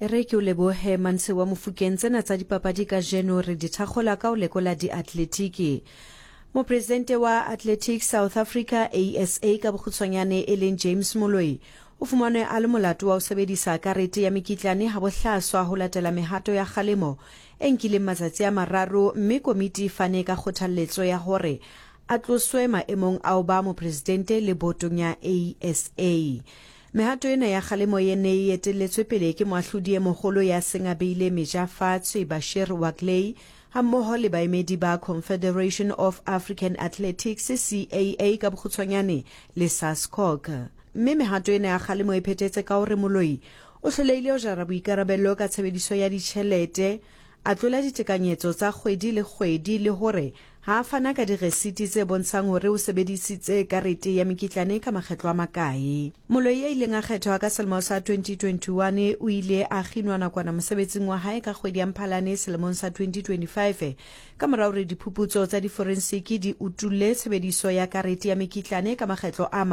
Re ke o lebohe Mantshe wa Mofokeng tsena tsa dipapadi ka jeno re di thakgola ka o lekola di-athletiki. Mopresidente wa Athletics South Africa ASA ka bokgutshwanyane e leng James Moloi o fumane a le molato wa ho sebedisa karete ya mekitlane ha bohlaswa ho latela mehato ya kgalemo e nkileng matsatsi a mararo, mme komiti fane ka kgothalletso ya hore a tloswe maemong ao ba mopresidente le botong ya ASA. Mehato ena ya kgalemo ye ne e etelletswe pele ke moahlodi e mogolo ya Sengabeile Mejafatshe Bashir Wagley hammoho le baemedi ba Confederation of African Athletics CAA ka bokgutshwanyane le SASCOC. Mme mehato ena ya kgalemo e phethetse ka hore Moloi o hloleile ho jara boikarabello ka tshebediso ya ditjhelete, a tlola ditekanyetso tsa kgwedi le kgwedi le hore ha a fana ka diresiti tse bontshang hore o sebedisitse karete ya mekitlane ka makgetlo a makae. Moloi ya ileng a kgethwa ka selemo sa 2021 o ile a kginwa nakwana mosebetsing wa hae ka kgwedi ya Mphalane selemong sa 2025 ka morao hore diphuputso tsa diforensiki di utulle tshebediso ya karete ya mekitlane ka makgetlo a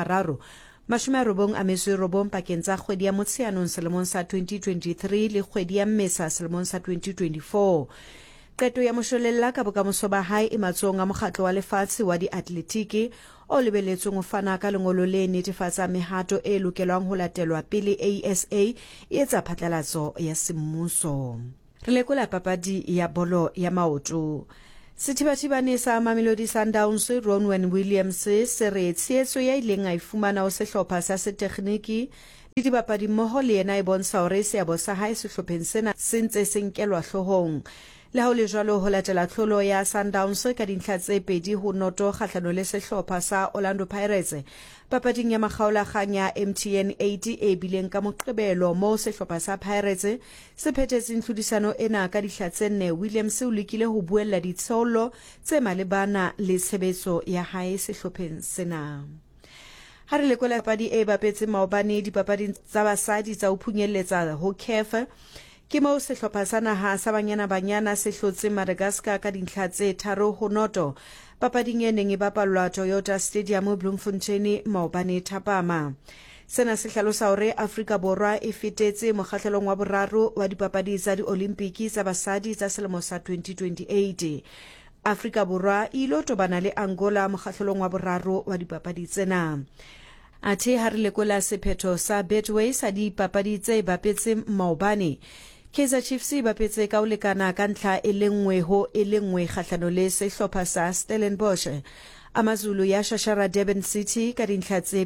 399 pakeng tsa kgwedi ya Motsheanong selemong sa 2023 le kgwedi ya Mmesa selemong sa 2024. Qeto ya moshwelella ka bokamoso ba hae e matsohong a mokgatlo wa lefatshe wa diatletiki o lebelletsweng ho fana ka lengolo le netefatsa mehato e lokelwang ho latelwa pele ASA e etsa phatlalatso ya semmuso. Re lekola papadi ya bolo ya maoto. Sethibathibane sa Mamelodi Sundowns Ronwen Williams se re tshehetso ya ileng a ifumana ho sehlopha sa setekhniki le dibapadi mmoho le yena e bontsha hore seabo sa hae sehlopheng sena se ntse se nkelwa hloohong. Le ha o le jwalo ho latela tlholo ya Sundowns ka dintlha tse 2-0 kgahlano le sehlopha sa Orlando Pirates papading ya makgaolakgang ya MTN 80 e bileng ka Moqebelo moo sehlopha sa Pirates se phethetseng tlhodisano ena ka dihla tse 4. Williams o lekile ho buella ditshollo tse malebana le tshebetso ya hae sehlopheng sena. Ha re lekola papadi e bapetseng maobane dipapading tsa basadi tsa ho phunyeletsa ho CAF ke moo sehlopha sa naha sa Banyana se hlotseng Madagascar ka dintlha tse 3-0 papading e neng e bapallwa Toyota Stadium Bloemfontein maobane thapama. Sena se hlalosa hore Afrika Borwa e fetetse mokgahlelong wa boraro wa dipapadi tsa di-Olimpiki tsa basadi tsa selemo sa 2028. Afrika Borwa e ilo tobana le Angola mokgahlelong wa boraro wa dipapadi tsena. Athe ha re lekola sephetho sa Betway sa dipapadi tse bapetseng maobane, Kaizer Chiefs bapetse ka ho lekana ka ntlha e lengwe ho e lengwe kgahlano le sehlopha sa Stellenbosch. AmaZulu ya shashara Durban City ka dintlha tse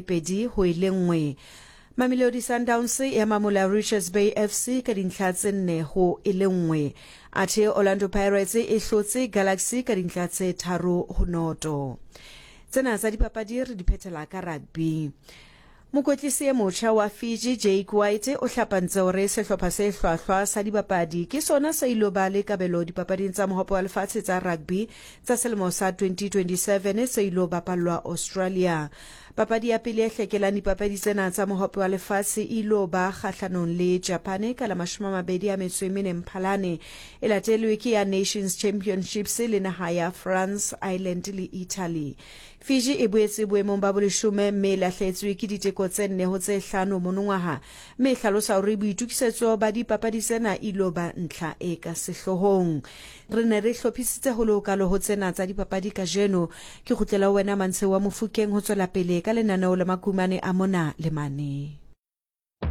2-1. Mamelodi Sundowns ya mamola Richards Bay FC ka dintlha tse 4-1. Athe Orlando Pirates e hlotse Galaxy ka dintlha tse 3-0. Tsena tsa dipapadi re di phethela ka rugby. Mokwetlisi e motjha wa Fiji Jake White o hlapantse hore sehlopha se hlwahlwa sa dibapadi ke sona sa ilo ba le kabelo dipapading tsa mohope wa lefatshe tsa rugby tsa selemo sa 2027 se ilo bapallwa Australia. Papadi ya pele e hlekelang dipapadi tsena tsa mohope wa lefatshe ilo ba kgahlanong le Japan ka la 24 Mphalane e latelwe ke ya Nations Championships le naha ya France, Ireland le Italy. Fiji e boetse boemong ba boleshome mme lahlehetswe ke diteko tse 4-5 monongwaha, mme hlalosa hore boitukisetso ba dipapadi tsena ilo ba ntlha e ka sehlohong. Re ne re hlophisitse ho lokalo ho tsena tsa dipapadi ka jeno ke kgutlela wena Mantshe wa Mofokeng ho tswela pele ka lenaneo la makumane a mona le mane.